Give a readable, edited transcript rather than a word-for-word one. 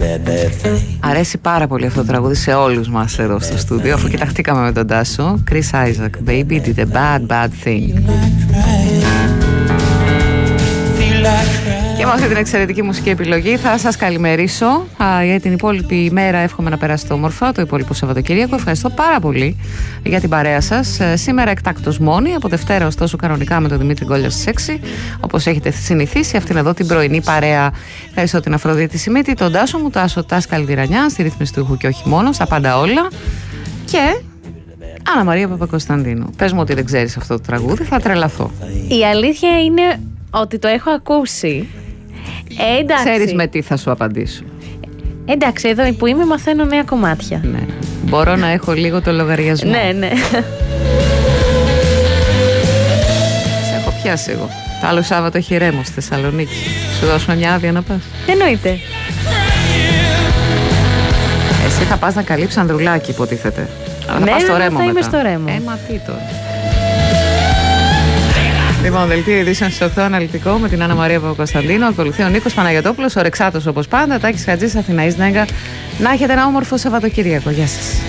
Αρέσει πάρα πολύ αυτό το τραγούδι σε όλους μας εδώ στο στούντιο, αφού κοιταχτήκαμε με τον Τάσο. Chris Isaac, Baby did a bad, bad thing. Και με αυτή την εξαιρετική μουσική επιλογή θα σας καλημερίσω. Για την υπόλοιπη ημέρα εύχομαι να περάσετε όμορφα, το υπόλοιπο Σαββατοκύριακο. Ευχαριστώ πάρα πολύ για την παρέα σας. Σήμερα εκτάκτος μόνη, από Δευτέρα ωστόσο κανονικά με τον Δημήτρη Γκόλια στις 6, όπως έχετε συνηθίσει, αυτήν εδώ την πρωινή παρέα. Ευχαριστώ την Αφροδίτη Σιμίτη, τον Τάσο μου, Τάσο Τάσκαλη Τυρανιά, στη ρύθμιση του ήχου και όχι μόνο, στα πάντα όλα. Και Άννα Μαρία Παπακοσταντίνου. Πες μου ότι δεν ξέρεις αυτό το τραγούδι, θα τρελαθώ. Η αλήθεια είναι ότι το έχω ακούσει. Ξέρεις με τι θα σου απαντήσω. Εντάξει, εδώ που είμαι μαθαίνω νέα κομμάτια. Ναι. Μπορώ να έχω λίγο το λογαριασμό. Ναι. Σε έχω πιάσει εγώ. Το άλλο Σάββατο έχει ρέμο στη Θεσσαλονίκη. Σου δώσουμε μια άδεια να πας? Εννοείται. Εσύ θα πας να καλύψεις Ανδρουλάκη, υποτίθεται. Αλλά θα πας στο ρέμο θα μετά. είμαι στο ρέμο. Μα τι τώρα. Λοιπόν, δελτίο ειδήσεων στις 8 αναλυτικό με την Άννα Μαρία Παπακοσταντίνου. Ακολουθεί ο Νίκος Παναγιωτόπουλος, ο Ρεξάτος όπως πάντα. Τάκης Χατζής, Αθηναής Νέγκα. Να έχετε ένα όμορφο Σαββατοκύριακο. Γεια σας.